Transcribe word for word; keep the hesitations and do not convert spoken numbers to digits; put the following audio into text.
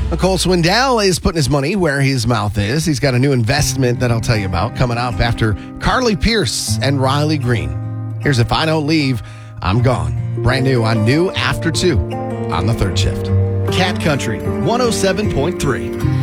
Nicole Swindell is putting his money where his mouth is. He's got a new investment that I'll tell you about coming up after Carly Pierce and Riley Green. Here's If I Don't Leave, I'm Gone. Brand new on New After two on the third shift. Cat Country one oh seven point three.